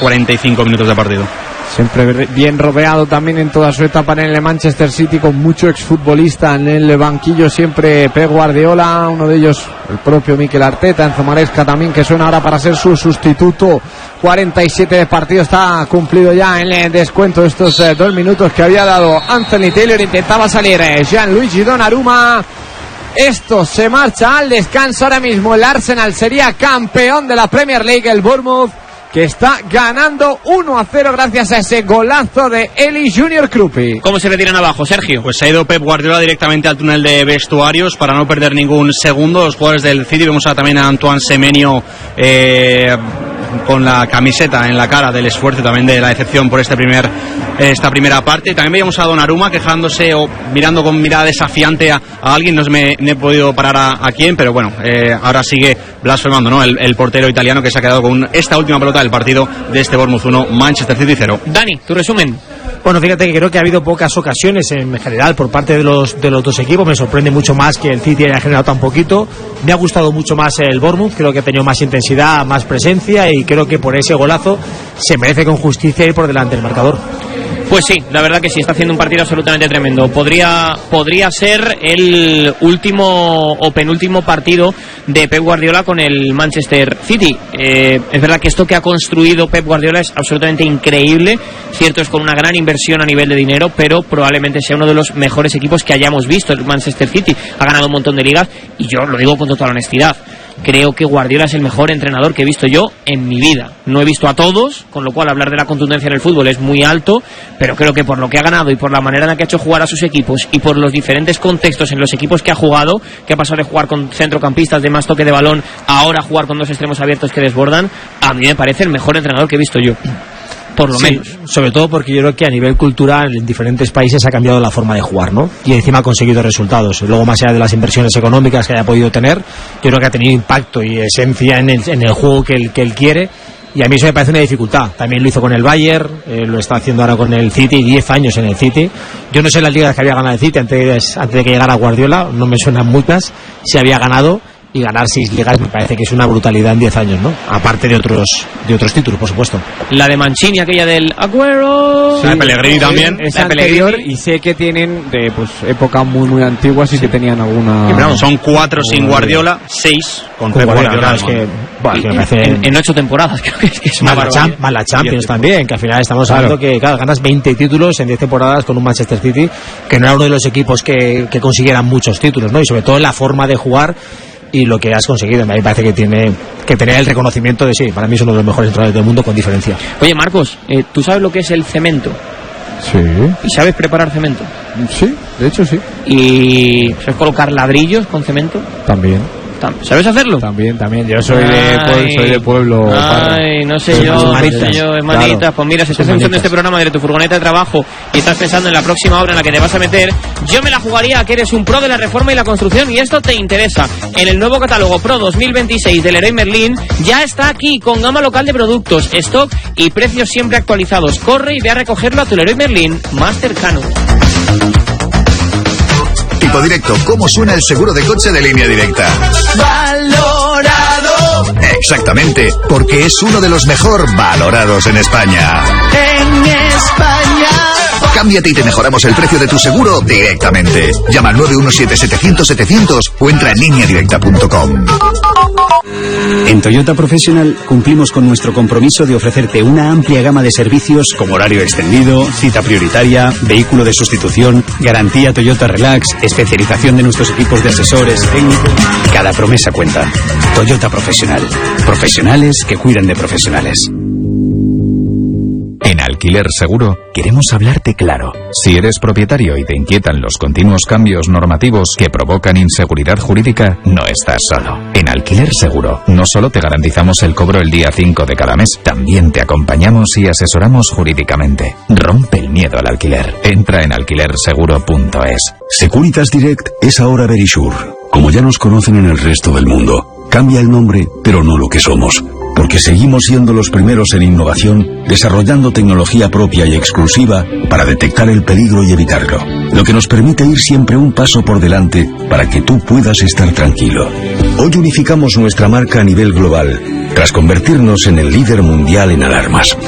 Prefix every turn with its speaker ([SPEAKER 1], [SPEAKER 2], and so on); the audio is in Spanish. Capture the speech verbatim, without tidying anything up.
[SPEAKER 1] cuarenta y cinco minutos de partido.
[SPEAKER 2] Siempre bien rodeado también en toda su etapa en el Manchester City, con mucho exfutbolista en el banquillo, siempre Pep Guardiola, uno de ellos el propio Mikel Arteta, Enzo Maresca también, que suena ahora para ser su sustituto. Cuarenta y siete de partido, está cumplido ya en el descuento de estos eh, dos minutos que había dado Anthony Taylor. Intentaba salir eh, Gianluigi Donnarumma. Esto se marcha al descanso ahora mismo. El Arsenal sería campeón de la Premier League. El Bournemouth, que está ganando uno a cero gracias a ese golazo de Eli Junior Krupi.
[SPEAKER 1] ¿Cómo se retiran abajo, Sergio? Pues se ha ido Pep Guardiola directamente al túnel de vestuarios para no perder ningún segundo. Los jugadores del City, vemos a, también a Antoine Semenyo eh, con la camiseta en la cara del esfuerzo, también de la decepción por este primer esta primera parte. También veíamos a Donnarumma quejándose o mirando con mirada desafiante a, a alguien. No me, me he podido parar a, a quién, pero bueno, eh, ahora sigue blasfemando, ¿no? El, el portero italiano, que se ha quedado con esta última pelota del partido de este Bournemouth uno, Manchester City cero.
[SPEAKER 3] Dani, tu resumen.
[SPEAKER 4] Bueno, fíjate que creo que ha habido pocas ocasiones en general por parte de los de los dos equipos. Me sorprende mucho más que el City haya generado tan poquito. Me ha gustado mucho más el Bournemouth, creo que ha tenido más intensidad, más presencia, y creo que por ese golazo se merece con justicia ir por delante del marcador.
[SPEAKER 3] Pues sí, la verdad que sí, está haciendo un partido absolutamente tremendo. Podría, podría ser el último o penúltimo partido de Pep Guardiola con el Manchester City. Eh, es verdad que esto que ha construido Pep Guardiola es absolutamente increíble. Cierto, es con una gran inversión a nivel de dinero, pero probablemente sea uno de los mejores equipos que hayamos visto. El Manchester City ha ganado un montón de ligas, y yo lo digo con total honestidad. Creo que Guardiola es el mejor entrenador que he visto yo en mi vida. No he visto a todos, con lo cual hablar de la contundencia en el fútbol es muy alto, pero creo que por lo que ha ganado y por la manera en la que ha hecho jugar a sus equipos y por los diferentes contextos en los equipos que ha jugado, que ha pasado de jugar con centrocampistas de más toque de balón a ahora jugar con dos extremos abiertos que desbordan, a mí me parece el mejor entrenador que he visto yo. Por lo
[SPEAKER 4] sí,
[SPEAKER 3] menos.
[SPEAKER 4] Sobre todo porque yo creo que a nivel cultural en diferentes países ha cambiado la forma de jugar, ¿no? Y encima ha conseguido resultados. Luego, más allá de las inversiones económicas que haya podido tener, yo creo que ha tenido impacto y esencia en el, en el juego que él, que él quiere. Y a mí eso me parece una dificultad. También lo hizo con el Bayern, eh, lo está haciendo ahora con el City, diez años en el City. Yo no sé las ligas que había ganado el City antes, antes de que llegara Guardiola, no me suenan muchas. Si había ganado, y ganar seis ligas me parece que es una brutalidad en diez años, ¿no? Aparte de otros de otros títulos, por supuesto.
[SPEAKER 3] La de Mancini, aquella del Agüero.
[SPEAKER 1] Sí, la de Pellegrini también.
[SPEAKER 2] Es
[SPEAKER 3] la
[SPEAKER 2] anterior,
[SPEAKER 3] Pellegrini.
[SPEAKER 2] y sé que tienen de pues épocas muy muy antiguas y sí. que tenían alguna...
[SPEAKER 1] Sí, pero son cuatro sin Guardiola, seis con, con Pep Guardiola.
[SPEAKER 4] Guardiola, es que, bueno, es que me parece...
[SPEAKER 3] en, en ocho temporadas, creo que es, que es
[SPEAKER 4] más,
[SPEAKER 3] una
[SPEAKER 4] la Champ, más la Champions también, que al final estamos claro. hablando que claro, ganas veinte títulos en diez temporadas con un Manchester City, que no era uno de los equipos que, que consiguieran muchos títulos, ¿no? Y sobre todo la forma de jugar y lo que has conseguido. A mí me parece que tiene que tener el reconocimiento de sí, para mí es uno de los mejores entrenadores del mundo con diferencia.
[SPEAKER 3] Oye, Marcos, eh, ¿tú sabes lo que es el cemento?
[SPEAKER 2] Sí.
[SPEAKER 3] ¿Y sabes preparar cemento?
[SPEAKER 2] Sí, de hecho sí.
[SPEAKER 3] ¿Y sabes colocar ladrillos con cemento?
[SPEAKER 2] También.
[SPEAKER 3] ¿Sabes hacerlo?
[SPEAKER 2] También, también. Yo soy de pueblo, soy de pueblo.
[SPEAKER 3] Ay, no sé yo, no sé yo, hermanitas. Claro. Pues mira, si estás escuchando este programa desde tu furgoneta de trabajo y estás pensando en la próxima obra en la que te vas a meter, yo me la jugaría a que eres un pro de la reforma y la construcción, y esto te interesa. En el nuevo catálogo Pro dos mil veintiséis del Leroy Merlin ya está aquí, con gama local de productos, stock y precios siempre actualizados. Corre y ve a recogerlo a tu Leroy Merlin más cercano.
[SPEAKER 5] Tipo Directo, ¿cómo suena el seguro de coche de Línea Directa? ¡Valorado! Exactamente, porque es uno de los mejor valorados en España.
[SPEAKER 6] En España.
[SPEAKER 5] Cámbiate y te mejoramos el precio de tu seguro directamente. Llama al nueve uno siete, setecientos, setecientos o entra en línea directa punto com.
[SPEAKER 7] En Toyota Professional cumplimos con nuestro compromiso de ofrecerte una amplia gama de servicios como horario extendido, cita prioritaria, vehículo de sustitución, garantía Toyota Relax, especialización de nuestros equipos de asesores técnicos. Cada promesa cuenta. Toyota Professional. Profesionales que cuidan de profesionales.
[SPEAKER 8] En Alquiler Seguro queremos hablarte claro. Si eres propietario y te inquietan los continuos cambios normativos que provocan inseguridad jurídica, no estás solo. En Alquiler Seguro no solo te garantizamos el cobro el día cinco de cada mes, también te acompañamos y asesoramos jurídicamente. Rompe el miedo al alquiler. Entra en alquiler seguro punto es.
[SPEAKER 9] Securitas Direct es ahora Verisure. Como ya nos conocen en el resto del mundo, cambia el nombre, pero no lo que somos. Porque seguimos siendo los primeros en innovación, desarrollando tecnología propia y exclusiva para detectar el peligro y evitarlo. Lo que nos permite ir siempre un paso por delante para que tú puedas estar tranquilo. Hoy unificamos nuestra marca a nivel global, tras convertirnos en el líder mundial en alarmas.